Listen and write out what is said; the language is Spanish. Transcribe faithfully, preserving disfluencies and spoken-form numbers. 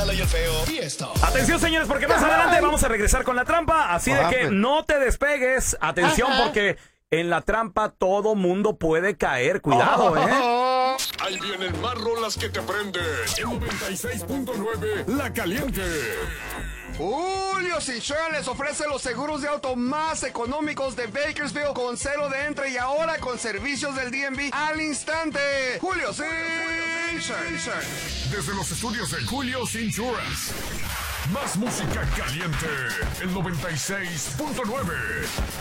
mala y el feo. Y esto. Atención, señores, porque más adelante vamos a regresar con la trampa. Así de que no te despegues. Atención, porque en la trampa todo mundo puede caer. Cuidado, ¿eh? Ahí vienen más rolas que te prenden. En noventa y seis punto nueve, La Caliente. Julio Cintura les ofrece los seguros de auto más económicos de Bakersfield con cero de entre y ahora con servicios del D M V al instante. Julio Cintura. Desde los estudios de Julio Insurance. Más música caliente. El noventa y seis punto nueve.